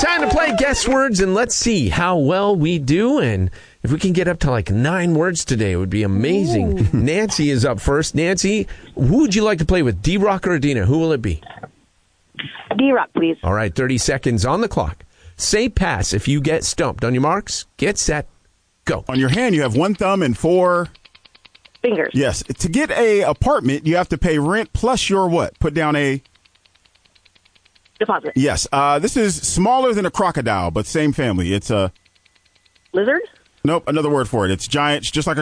Time to play guess words, and let's see how well we do. And if we can get up to like 9 words today, it would be amazing. Ooh. Nancy is up first. Nancy, who would you like to play with, D-Rock or Adina? Who will it be? D-Rock, please. All right, 30 seconds on the clock. Say pass if you get stumped. On your marks, get set, go. On your hand, you have 1 thumb and 4 fingers. Yes. To get a apartment, you have to pay rent plus your what? Put down a deposit. Yes. This is smaller than a crocodile, but same family. It's a lizard? Nope, another word for it. It's giant, just like a